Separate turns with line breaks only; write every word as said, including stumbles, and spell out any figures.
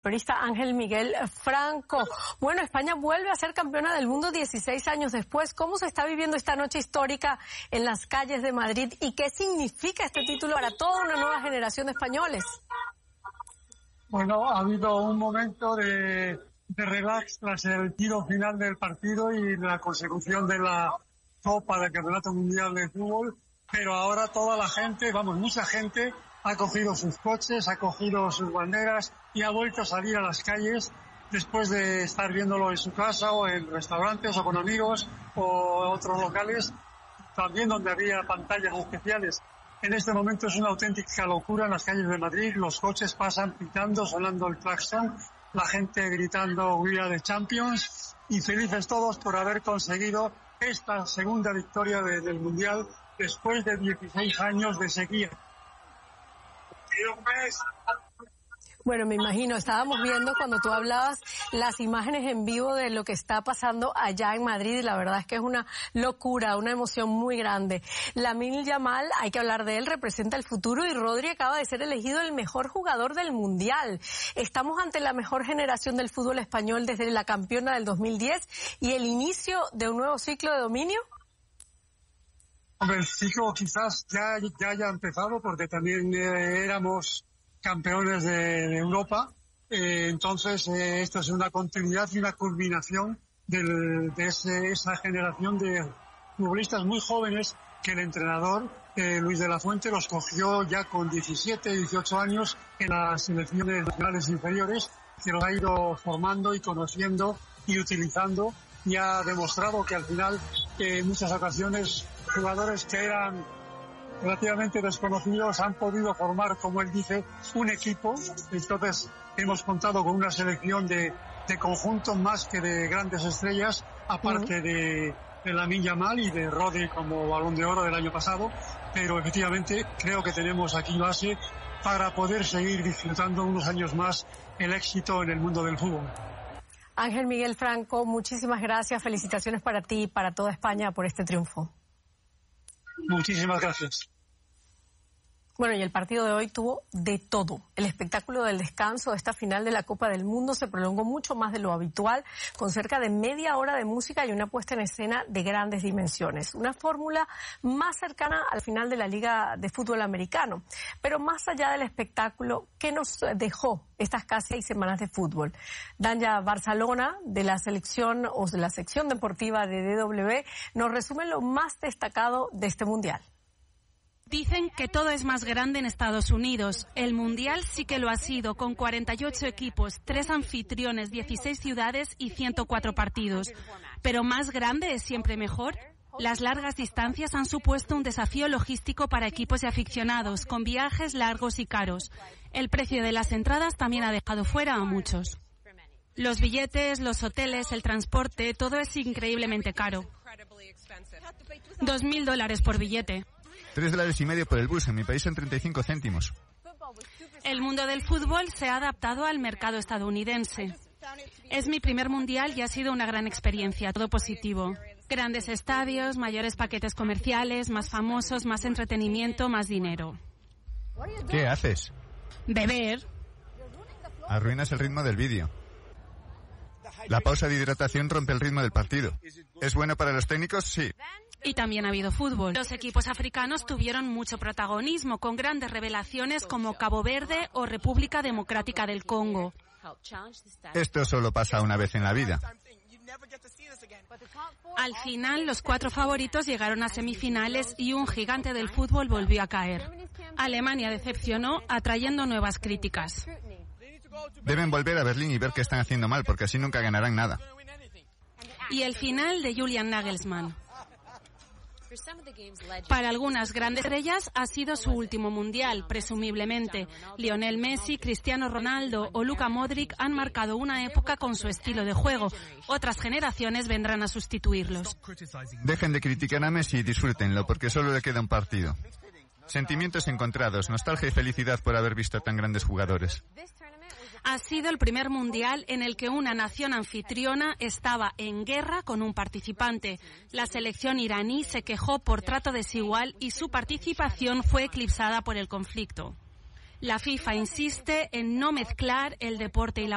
periodista Ángel Miguel Franco. Bueno, España vuelve a ser campeona del mundo dieciséis años después. ¿Cómo se está viviendo esta noche histórica en las calles de Madrid y qué significa este título para toda una nueva generación de españoles?
Bueno, ha habido un momento de, de relax tras el tiro final del partido y la consecución de la Copa del Campeonato Mundial de Fútbol, pero ahora toda la gente, vamos, mucha gente ha cogido sus coches, ha cogido sus banderas y ha vuelto a salir a las calles después de estar viéndolo en su casa o en restaurantes o con amigos o otros locales, también donde había pantallas especiales. En este momento es una auténtica locura en las calles de Madrid, los coches pasan pitando, sonando el claxon, la gente gritando "We are the champions" y felices todos por haber conseguido esta segunda victoria de, del Mundial después de dieciséis años de sequía.
Bueno, me imagino, estábamos viendo cuando tú hablabas las imágenes en vivo de lo que está pasando allá en Madrid y la verdad es que es una locura, una emoción muy grande. Lamine Yamal, hay que hablar de él, representa el futuro y Rodri acaba de ser elegido el mejor jugador del Mundial. Estamos ante la mejor generación del fútbol español desde la campeona del dos mil diez y el inicio de un nuevo ciclo de dominio.
Hombre, el ciclo quizás ya, ya haya empezado porque también eh, éramos campeones de, de Europa, eh, entonces eh, esto es una continuidad y una culminación del, de ese, esa generación de futbolistas muy jóvenes que el entrenador eh, Luis de la Fuente los cogió ya con diecisiete, dieciocho años en las selecciones nacionales inferiores, que los ha ido formando y conociendo y utilizando y ha demostrado que al final eh, en muchas ocasiones jugadores que eran relativamente desconocidos han podido formar, como él dice, un equipo. Entonces hemos contado con una selección de, de conjuntos más que de grandes estrellas, aparte uh-huh. de, de Lamine Yamal y de Rodri como Balón de Oro del año pasado, pero efectivamente creo que tenemos aquí base para poder seguir disfrutando unos años más el éxito en el mundo del fútbol.
Ángel Miguel Franco, muchísimas gracias, felicitaciones para ti y para toda España por este triunfo.
Muchísimas gracias.
Bueno, y el partido de hoy tuvo de todo. El espectáculo del descanso de esta final de la Copa del Mundo se prolongó mucho más de lo habitual, con cerca de media hora de música y una puesta en escena de grandes dimensiones. Una fórmula más cercana al final de la Liga de Fútbol Americano. Pero más allá del espectáculo, ¿qué nos dejó estas casi seis semanas de fútbol? Danja Barcelona, de la selección o de la sección deportiva de D W, nos resume lo más destacado de este Mundial.
Dicen que todo es más grande en Estados Unidos. El Mundial sí que lo ha sido, con cuarenta y ocho equipos, tres anfitriones, dieciséis ciudades y ciento cuatro partidos. Pero más grande es siempre mejor. Las largas distancias han supuesto un desafío logístico para equipos y aficionados, con viajes largos y caros. El precio de las entradas también ha dejado fuera a muchos. Los billetes, los hoteles, el transporte, todo es increíblemente caro. Dos mil dólares por billete.
Tres dólares y medio por el bus, en mi país son treinta y cinco céntimos.
El mundo del fútbol se ha adaptado al mercado estadounidense. Es mi primer mundial y ha sido una gran experiencia, todo positivo. Grandes estadios, mayores paquetes comerciales, más famosos, más entretenimiento, más dinero.
¿Qué haces?
Beber.
Arruinas el ritmo del vídeo. La pausa de hidratación rompe el ritmo del partido. ¿Es bueno para los técnicos? Sí.
Y también ha habido fútbol. Los equipos africanos tuvieron mucho protagonismo, con grandes revelaciones como Cabo Verde o República Democrática del Congo.
Esto solo pasa una vez en la vida.
Al final, los cuatro favoritos llegaron a semifinales y un gigante del fútbol volvió a caer. Alemania decepcionó, atrayendo nuevas críticas.
Deben volver a Berlín y ver qué están haciendo mal, porque así nunca ganarán nada.
Y el final de Julian Nagelsmann. Para algunas grandes estrellas ha sido su último mundial, presumiblemente. Lionel Messi, Cristiano Ronaldo o Luka Modric han marcado una época con su estilo de juego. Otras generaciones vendrán a sustituirlos.
Dejen de criticar a Messi y disfrútenlo, porque solo le queda un partido. Sentimientos encontrados, nostalgia y felicidad por haber visto a tan grandes jugadores.
Ha sido el primer mundial en el que una nación anfitriona estaba en guerra con un participante. La selección iraní se quejó por trato desigual y su participación fue eclipsada por el conflicto. La FIFA insiste en no mezclar el deporte y la